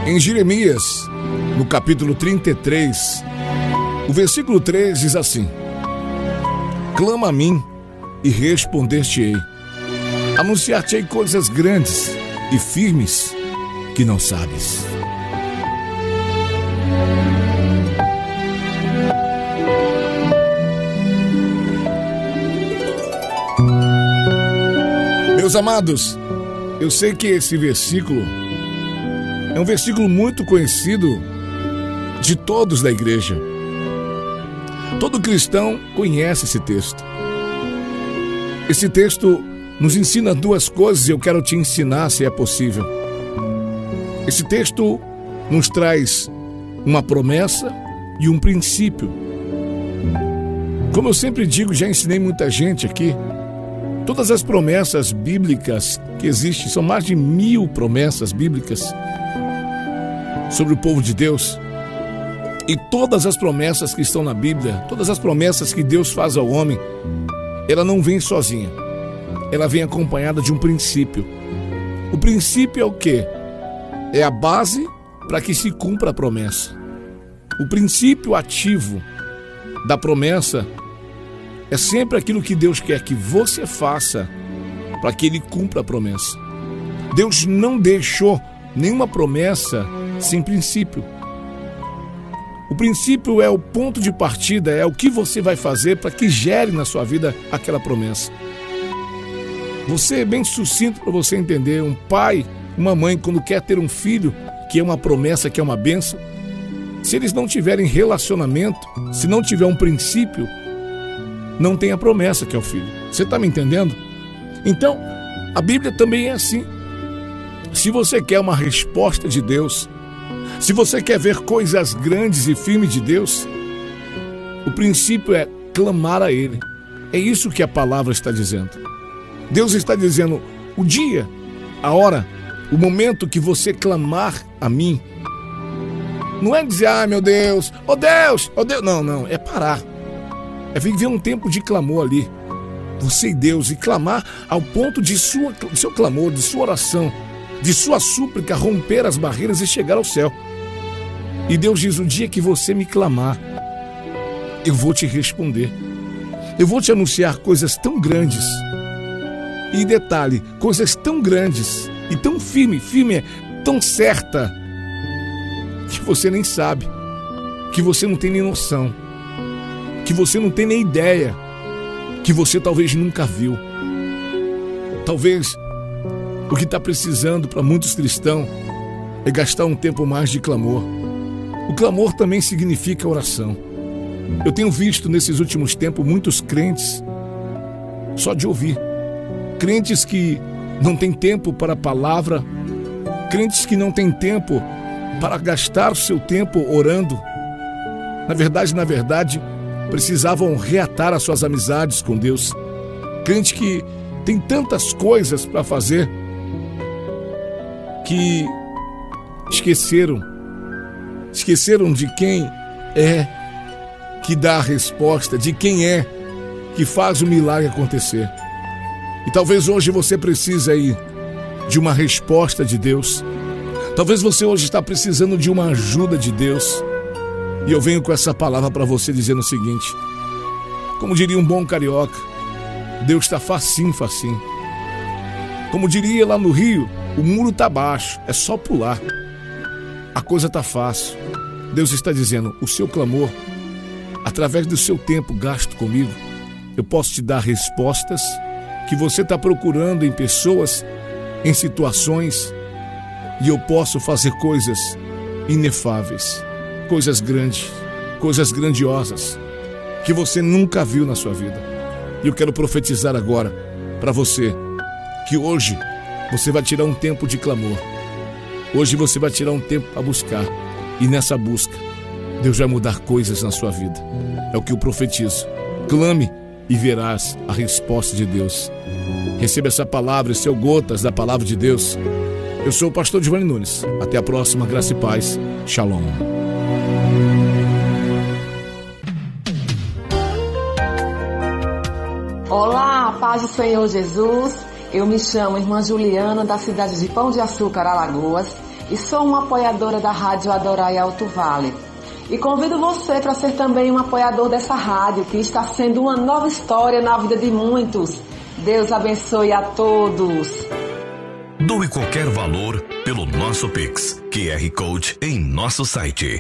Em Jeremias, no capítulo 33, o versículo 3 diz assim: clama a mim e responder-te-ei. Anunciar-te-ei coisas grandes e firmes que não sabes. Meus amados, eu sei que esse versículo é um versículo muito conhecido de todos da igreja. Todo cristão conhece esse texto. Esse texto nos ensina duas coisas e eu quero te ensinar, se é possível. Esse texto nos traz uma promessa e um princípio. Como eu sempre digo, já ensinei muita gente aqui, todas as promessas bíblicas que existem, são mais de 1000 promessas bíblicas sobre o povo de Deus. E todas as promessas que estão na Bíblia, todas as promessas que Deus faz ao homem, ela não vem sozinha. Ela vem acompanhada de um princípio. O princípio é o quê? É a base para que se cumpra a promessa. O princípio ativo da promessa é sempre aquilo que Deus quer que você faça para que Ele cumpra a promessa. Deus não deixou nenhuma promessa sem princípio. O princípio é o ponto de partida, é o que você vai fazer para que gere na sua vida aquela promessa. Você é bem sucinto para você entender. Um pai, uma mãe, quando quer ter um filho, que é uma promessa, que é uma bênção, se eles não tiverem relacionamento, se não tiver um princípio, não tem a promessa que é o filho. Você está me entendendo? Então, a Bíblia também é assim. Se você quer uma resposta de Deus, se você quer ver coisas grandes e firmes de Deus, o princípio é clamar a Ele. É isso que a palavra está dizendo. Deus está dizendo, o dia, a hora, o momento que você clamar a mim, não é dizer, meu Deus, oh Deus, oh Deus. Não, é parar. É viver um tempo de clamor ali, você e Deus, e clamar ao ponto de seu clamor, de sua oração, de sua súplica romper as barreiras e chegar ao céu. E Deus diz, o dia que você me clamar, eu vou te responder. Eu vou te anunciar coisas tão grandes. E detalhe, coisas tão grandes e tão firme é tão certa, que você nem sabe, que você não tem nem noção, que você não tem nem ideia, que você talvez nunca viu. Talvez o que está precisando para muitos cristãos é gastar um tempo mais de clamor. O clamor também significa oração. Eu tenho visto nesses últimos tempos muitos crentes só de ouvir. Crentes que não têm tempo para a palavra, crentes que não têm tempo para gastar o seu tempo orando. Na verdade, precisavam reatar as suas amizades com Deus. Crente que tem tantas coisas para fazer que esqueceram de quem é que dá a resposta, de quem é que faz o milagre acontecer. E talvez hoje você precise aí de uma resposta de Deus. Talvez você hoje está precisando de uma ajuda de Deus. E eu venho com essa palavra para você dizendo o seguinte: como diria um bom carioca, Deus está facinho. Como diria lá no Rio, o muro está baixo, é só pular. A coisa está fácil. Deus está dizendo, o seu clamor, através do seu tempo gasto comigo, eu posso te dar respostas que você está procurando em pessoas, em situações, e eu posso fazer coisas inefáveis, coisas grandes, coisas grandiosas, que você nunca viu na sua vida. E eu quero profetizar agora para você, que hoje você vai tirar um tempo de clamor. Hoje você vai tirar um tempo para buscar. E nessa busca, Deus vai mudar coisas na sua vida. É o que eu profetizo. Clame e verás a resposta de Deus. Receba essa palavra, esse é o Gotas da Palavra de Deus. Eu sou o pastor Giovanni Nunes. Até a próxima, graça e paz. Shalom. Olá, paz do Senhor Jesus. Eu me chamo Irmã Juliana, da cidade de Pão de Açúcar, Alagoas. e sou uma apoiadora da Rádio Adorai Alto Vale. E convido você para ser também um apoiador dessa rádio, que está sendo uma nova história na vida de muitos. Deus abençoe a todos. Doe qualquer valor pelo nosso Pix, QR Code em nosso site.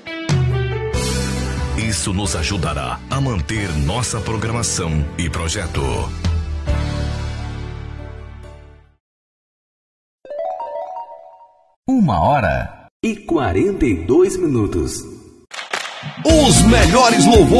Isso nos ajudará a manter nossa programação e projeto. Uma hora e 42 minutos. Os melhores louvores